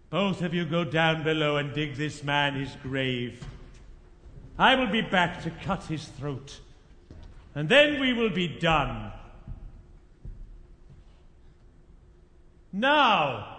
Both of you go down below and dig this man his grave. I will be back to cut his throat, and then we will be done. Now,